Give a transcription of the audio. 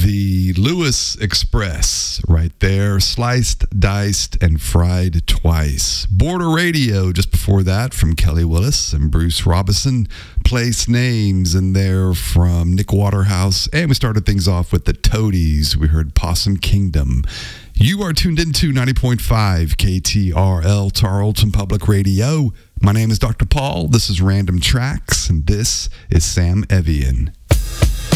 the Lewis Express right there, sliced, diced, and fried twice. Border Radio just before that from Kelly Willis and Bruce Robison. Place Names in there from Nick Waterhouse. And we started things off with the Toadies. We heard Possum Kingdom. You are tuned into 90.5 KTRL, Tarleton Public Radio. My name is Dr. Paul. This is Random Tracks, and this is Sam Evian.